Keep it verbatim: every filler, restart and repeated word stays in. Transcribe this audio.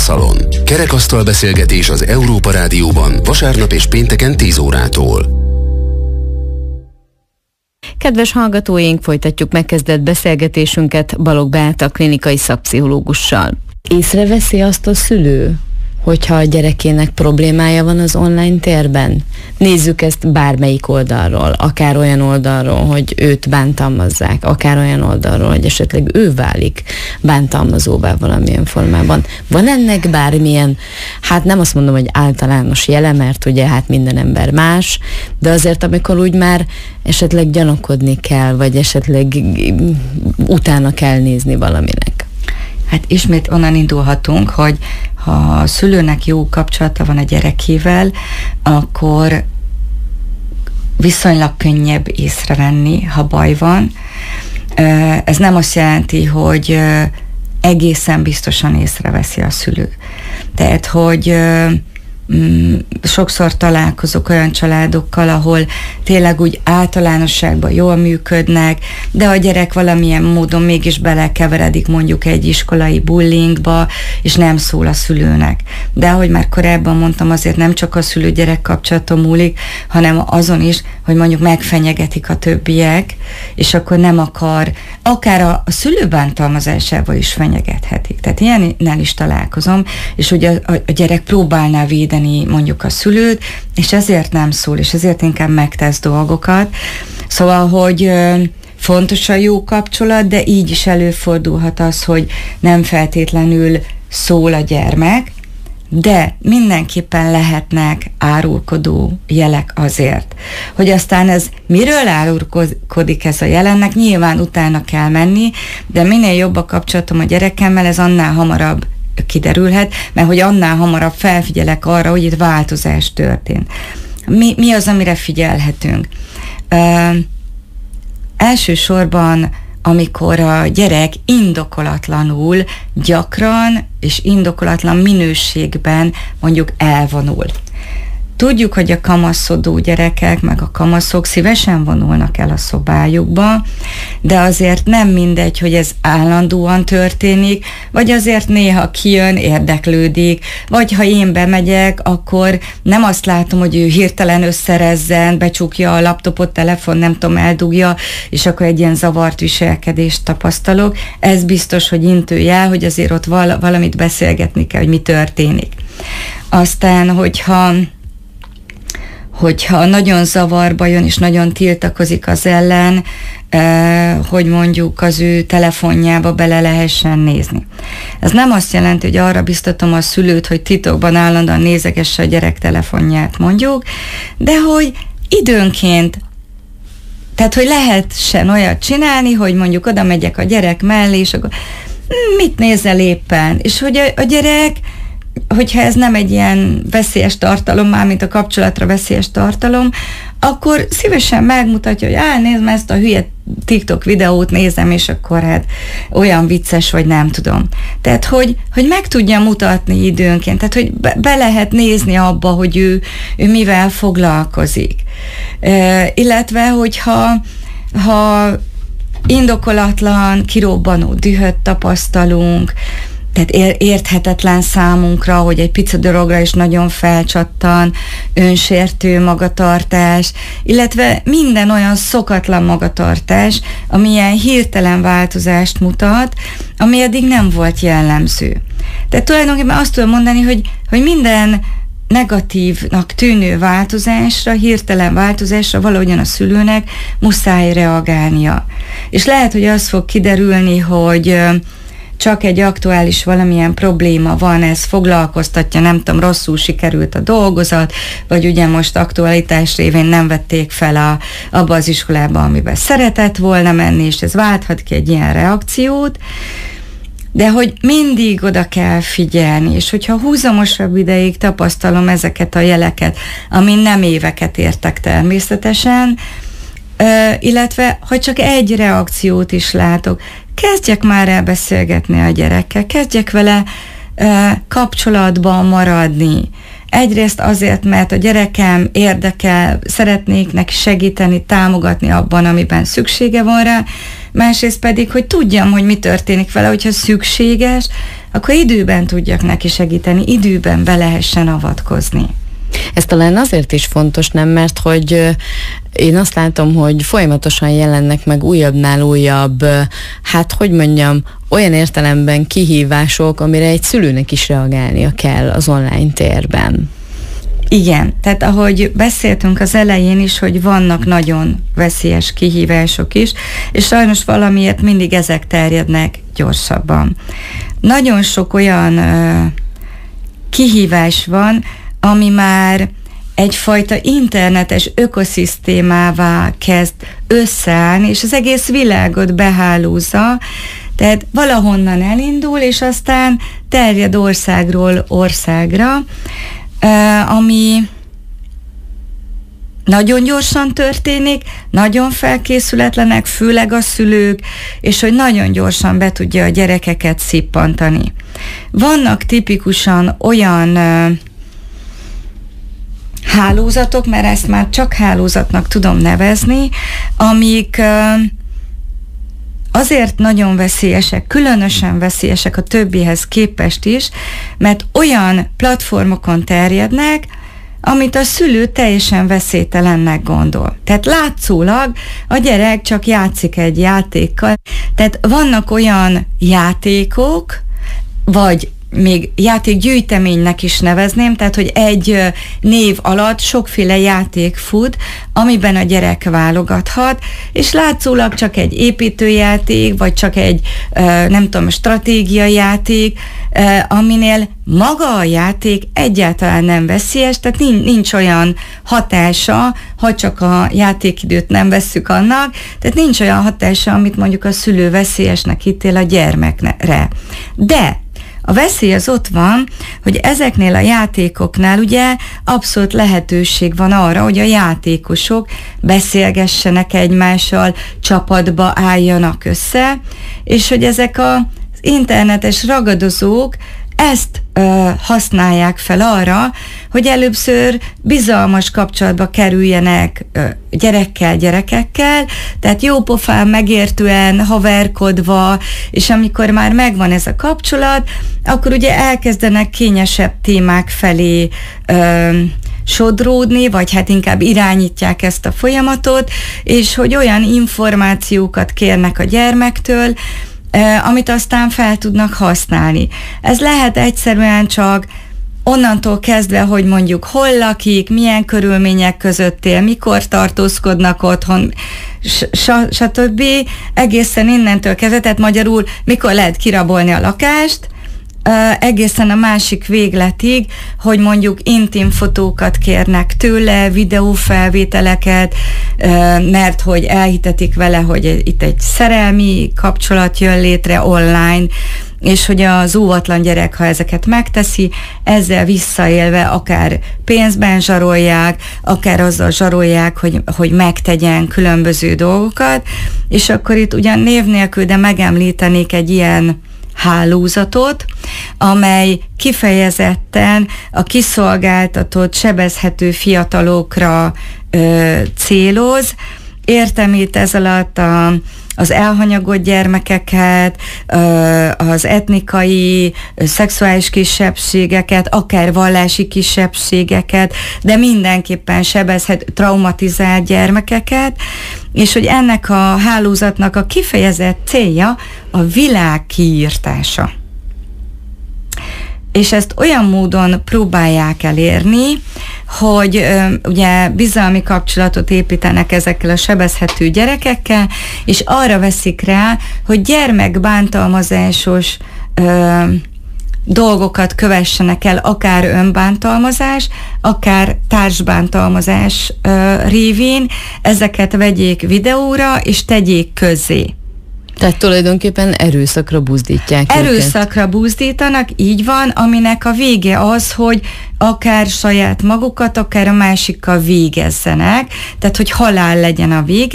Szalon. Kerekasztal beszélgetés az Európa Rádióban vasárnap és pénteken tíz órától. Kedves hallgatóink, folytatjuk megkezdett beszélgetésünket Balogh Beáta klinikai szakpszichológussal. Észreveszi azt a szülő, hogyha a gyerekének problémája van az online térben? Nézzük ezt bármelyik oldalról, akár olyan oldalról, hogy őt bántalmazzák, akár olyan oldalról, hogy esetleg ő válik bántalmazóvá valamilyen formában. Van ennek bármilyen, hát nem azt mondom, hogy általános jele, mert ugye hát minden ember más, de azért amikor úgy már esetleg gyanakodni kell, vagy esetleg utána kell nézni valaminek. Hát ismét onnan indulhatunk, hogy ha a szülőnek jó kapcsolata van a gyerekével, akkor viszonylag könnyebb észrevenni, ha baj van. Ez nem azt jelenti, hogy egészen biztosan észreveszi a szülő. Tehát, hogy sokszor találkozok olyan családokkal, ahol tényleg úgy általánosságban jól működnek, de a gyerek valamilyen módon mégis belekeveredik mondjuk egy iskolai bullyingba, és nem szól a szülőnek. De ahogy már korábban mondtam, azért nem csak a szülő-gyerek kapcsolaton múlik, hanem azon is, hogy mondjuk megfenyegetik a többiek, és akkor nem akar, akár a, a szülő bántalmazásával is fenyegethetik. Tehát ilyennel is találkozom, és ugye a, a gyerek próbálná védeni mondjuk a szülőt, és ezért nem szól, és ezért inkább megtesz dolgokat. Szóval, hogy fontos a jó kapcsolat, de így is előfordulhat az, hogy nem feltétlenül szól a gyermek, de mindenképpen lehetnek árulkodó jelek azért. Hogy aztán ez miről árulkodik ez a jelennek, nyilván utána kell menni, de minél jobb a kapcsolatom a gyerekemmel, ez annál hamarabb kiderülhet, mert hogy annál hamarabb felfigyelek arra, hogy itt változás történt. Mi, mi az, amire figyelhetünk? Uh, elsősorban, amikor a gyerek indokolatlanul, gyakran és indokolatlan minőségben mondjuk elvonul. Tudjuk, hogy a kamaszodó gyerekek, meg a kamaszok szívesen vonulnak el a szobájukba, de azért nem mindegy, hogy ez állandóan történik, vagy azért néha kijön, érdeklődik, vagy ha én bemegyek, akkor nem azt látom, hogy ő hirtelen összerezzen, becsukja a laptopot, telefon, nem tudom, eldugja, és akkor egy ilyen zavart viselkedést tapasztalok. Ez biztos, hogy intőjel, hogy azért ott val- valamit beszélgetni kell, hogy mi történik. Aztán, hogyha hogyha nagyon zavarba jön, és nagyon tiltakozik az ellen, eh, hogy mondjuk az ő telefonjába bele lehessen nézni. Ez nem azt jelenti, hogy arra biztatom a szülőt, hogy titokban állandóan nézegesse a gyerek telefonját mondjuk, de hogy időnként, tehát hogy lehessen olyat csinálni, hogy mondjuk oda megyek a gyerek mellé, és akkor mit nézel éppen? És hogy a, a gyerek, hogyha ez nem egy ilyen veszélyes tartalom, már mint a kapcsolatra veszélyes tartalom, akkor szívesen megmutatja, hogy á, nézd már ezt a hülye TikTok videót nézem, és akkor hát olyan vicces, vagy nem tudom. Tehát, hogy, hogy meg tudja mutatni időnként, tehát, hogy be, be lehet nézni abba, hogy ő, ő mivel foglalkozik. E, illetve, hogyha ha indokolatlan, kirobbanó dühöt tapasztalunk, tehát érthetetlen számunkra, hogy egy pici dologra is nagyon felcsattan, önsértő magatartás, illetve minden olyan szokatlan magatartás, ami ilyen hirtelen változást mutat, ami eddig nem volt jellemző. Tehát tulajdonképpen azt tudom mondani, hogy, hogy minden negatívnak tűnő változásra, hirtelen változásra valahogyan a szülőnek muszáj reagálnia. És lehet, hogy az fog kiderülni, hogy csak egy aktuális valamilyen probléma van, ez foglalkoztatja, nem tudom, rosszul sikerült a dolgozat, vagy ugye most aktualitás révén nem vették fel a, abba az iskolába, amiben szeretett volna menni, és ez válthat ki egy ilyen reakciót, de hogy mindig oda kell figyelni, és hogyha húzamosabb ideig tapasztalom ezeket a jeleket, amin nem éveket értek természetesen, Uh, illetve, ha csak egy reakciót is látok, kezdjek már el beszélgetni a gyerekkel, kezdjek vele uh, kapcsolatban maradni. Egyrészt azért, mert a gyerekem érdekel, szeretnék neki segíteni, támogatni abban, amiben szüksége van rá, másrészt pedig, hogy tudjam, hogy mi történik vele, hogyha szükséges, akkor időben tudjak neki segíteni, időben be lehessen avatkozni. Ez talán azért is fontos, nem? Mert hogy én azt látom, hogy folyamatosan jelennek meg újabbnál újabb, hát hogy mondjam, olyan értelemben kihívások, amire egy szülőnek is reagálnia kell az online térben. Igen, tehát ahogy beszéltünk az elején is, hogy vannak nagyon veszélyes kihívások is, és sajnos valamiért mindig ezek terjednek gyorsabban. Nagyon sok olyan uh, kihívás van, ami már egyfajta internetes ökoszisztémává kezd összeállni, és az egész világot behálózza, tehát valahonnan elindul, és aztán terjed országról országra, ami nagyon gyorsan történik, nagyon felkészületlenek, főleg a szülők, és hogy nagyon gyorsan be tudja a gyerekeket szippantani. Vannak tipikusan olyan hálózatok, mert ezt már csak hálózatnak tudom nevezni, amik azért nagyon veszélyesek, különösen veszélyesek a többihez képest is, mert olyan platformokon terjednek, amit a szülő teljesen veszélytelennek gondol. Tehát látszólag a gyerek csak játszik egy játékkal. Tehát vannak olyan játékok, vagy még játékgyűjteménynek is nevezném, tehát hogy egy név alatt sokféle játék fut, amiben a gyerek válogathat, és látszólag csak egy építőjáték, vagy csak egy nem tudom, stratégiai játék, aminél maga a játék egyáltalán nem veszélyes, tehát nincs, nincs olyan hatása, ha csak a játékidőt nem vesszük annak, tehát nincs olyan hatása, amit mondjuk a szülő veszélyesnek ítél a gyermekre. De a veszély az ott van, hogy ezeknél a játékoknál ugye abszolút lehetőség van arra, hogy a játékosok beszélgessenek egymással, csapatba álljanak össze, és hogy ezek az internetes ragadozók ezt ö, használják fel arra, hogy előbbször bizalmas kapcsolatba kerüljenek ö, gyerekkel, gyerekekkel, tehát jópofán, megértően, haverkodva, és amikor már megvan ez a kapcsolat, akkor ugye elkezdenek kényesebb témák felé ö, sodródni, vagy hát inkább irányítják ezt a folyamatot, és hogy olyan információkat kérnek a gyermektől, amit aztán fel tudnak használni. Ez lehet egyszerűen csak onnantól kezdve, hogy mondjuk hol lakik, milyen körülmények között él, mikor tartózkodnak otthon, stb. Egészen innentől kezdve, tehát magyarul mikor lehet kirabolni a lakást, egészen a másik végletig, hogy mondjuk intim fotókat kérnek tőle, videófelvételeket, mert hogy elhitetik vele, hogy itt egy szerelmi kapcsolat jön létre online, és hogy az óvatlan gyerek, ha ezeket megteszi, ezzel visszaélve akár pénzben zsarolják, akár azzal zsarolják, hogy, hogy megtegyen különböző dolgokat, és akkor itt ugyan név nélkül, de megemlítenék egy ilyen hálózatot, amely kifejezetten a kiszolgáltatott, sebezhető fiatalokra ö, céloz. Értem itt ez alatt a, az elhanyagolt gyermekeket, ö, az etnikai, ö, szexuális kisebbségeket, akár vallási kisebbségeket, de mindenképpen sebezhető, traumatizált gyermekeket, és hogy ennek a hálózatnak a kifejezett célja a világ kiírtása. És ezt olyan módon próbálják elérni, hogy ö, ugye bizalmi kapcsolatot építenek ezekkel a sebezhető gyerekekkel, és arra veszik rá, hogy gyermekbántalmazásos ö, dolgokat kövessenek el, akár önbántalmazás, akár társbántalmazás ö, révén, ezeket vegyék videóra, és tegyék közzé. Tehát tulajdonképpen erőszakra buzdítják Erőszakra őket. buzdítanak, így van, aminek a vége az, hogy akár saját magukat, akár a másikkal végezzenek, tehát hogy halál legyen a vége.